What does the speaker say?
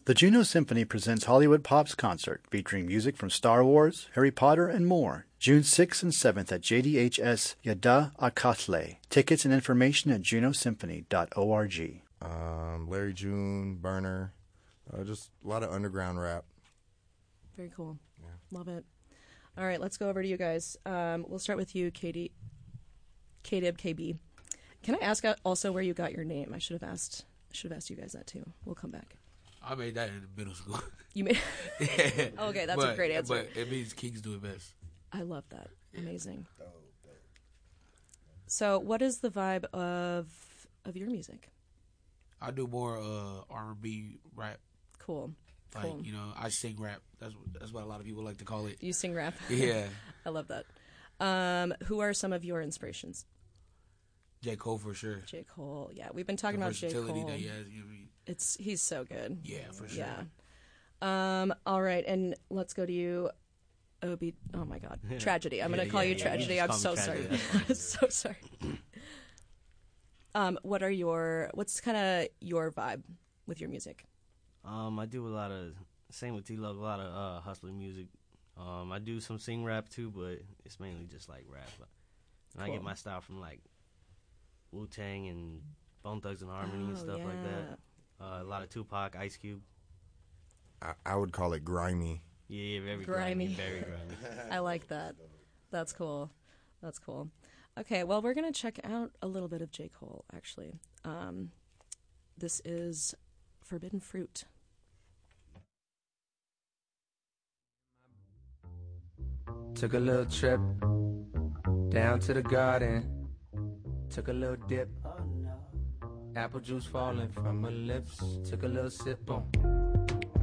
The Juno Symphony presents Hollywood Pop's concert featuring music from Star Wars, Harry Potter, and more. June 6th and 7th at JDHS Yada Akatle. Tickets and information at junosymphony.org. Larry June, Burner, just a lot of underground rap. Very cool. Yeah. Love it. All right, let's go over to you guys. We'll start with you, Katie. KDib KB. Can I ask also where you got your name? I should have asked you guys that too. We'll come back. I made that in middle school. You made? Yeah. Okay, that's a great answer. But it means kings do it best. I love that. Amazing. So, what is the vibe of your music? I do more R&B rap. Cool. Like, you know, I sing rap. That's what a lot of people like to call it. You sing rap? Yeah. I love that. Who are some of your inspirations? J. Cole for sure. J. Cole, yeah. We've been talking about J. Cole. That he has, you know, he's so good. Yeah, for sure. Yeah. All right, and let's go to you, Obi. Oh my God, Tragedy. I'm gonna call you Tragedy. I'm so sorry. So sorry. What's kind of your vibe with your music? I do a lot of same with T-Love, a lot of hustling music. I do some sing rap too, but it's mainly just like rap. And I get my style from like Wu-Tang and Bone Thugs and Harmony and stuff like that. A lot of Tupac, Ice Cube. I would call it grimy. Yeah, very grimy. Very grimy. I like that. That's cool. That's cool. Okay, well, we're going to check out a little bit of J. Cole, actually. This is Forbidden Fruit. Took a little trip down to the garden. Took a little dip. Apple juice falling from her lips. Took a little sip. Boom.